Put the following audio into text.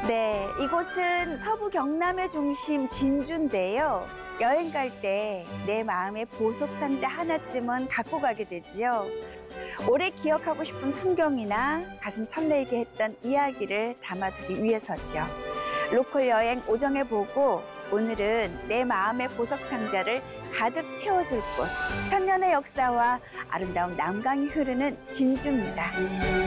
네, 이곳은 서부 경남의 중심 진주인데요. 여행 갈 때 내 마음의 보석 상자 하나쯤은 갖고 가게 되지요. 오래 기억하고 싶은 풍경이나 가슴 설레게 했던 이야기를 담아두기 위해서지요. 로컬 여행 오정해보고 오늘은 내 마음의 보석 상자를 가득 채워줄 곳, 천년의 역사와 아름다운 남강이 흐르는 진주입니다.